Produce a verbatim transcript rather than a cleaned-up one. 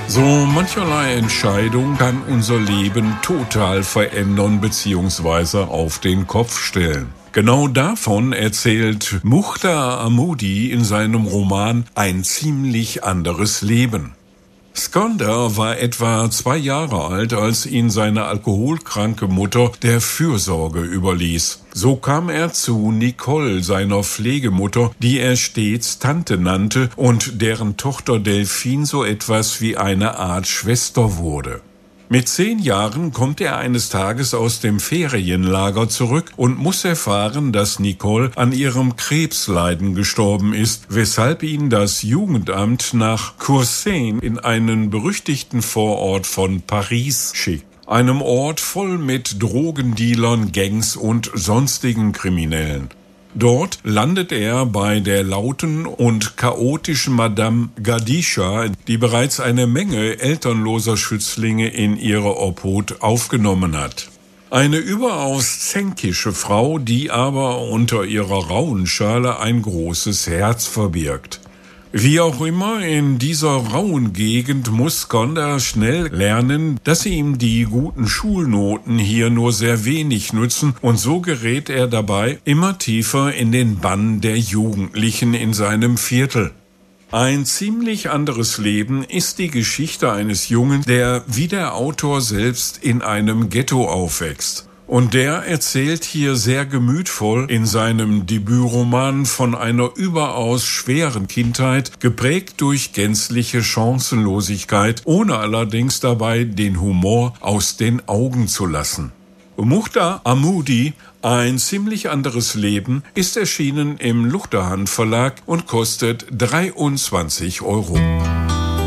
So mancherlei Entscheidung kann unser Leben total verändern bzw. auf den Kopf stellen. Genau davon erzählt Mukhtar Ahmoudi in seinem Roman Ein ziemlich anderes Leben. Skandar war etwa zwei Jahre alt, als ihn seine alkoholkranke Mutter der Fürsorge überließ. So kam er zu Nicole, seiner Pflegemutter, die er stets Tante nannte und deren Tochter Delphine so etwas wie eine Art Schwester wurde. Mit zehn Jahren kommt er eines Tages aus dem Ferienlager zurück und muss erfahren, dass Nicole an ihrem Krebsleiden gestorben ist, weshalb ihn das Jugendamt nach Courseines in einen berüchtigten Vorort von Paris schickt. Einem Ort voll mit Drogendealern, Gangs und sonstigen Kriminellen. Dort landet er bei der lauten und chaotischen Madame Gadisha, die bereits eine Menge elternloser Schützlinge in ihre Obhut aufgenommen hat. Eine überaus zänkische Frau, die aber unter ihrer rauen Schale ein großes Herz verbirgt. Wie auch immer, in dieser rauen Gegend muss Skandar schnell lernen, dass ihm die guten Schulnoten hier nur sehr wenig nützen, und so gerät er dabei immer tiefer in den Bann der Jugendlichen in seinem Viertel. Ein ziemlich anderes Leben ist die Geschichte eines Jungen, der wie der Autor selbst in einem Ghetto aufwächst. Und der erzählt hier sehr gemütvoll in seinem Debütroman von einer überaus schweren Kindheit, geprägt durch gänzliche Chancenlosigkeit, ohne allerdings dabei den Humor aus den Augen zu lassen. Mukhtar Ahmoudi, Ein ziemlich anderes Leben, ist erschienen im Luchterhand Verlag und kostet dreiundzwanzig Euro.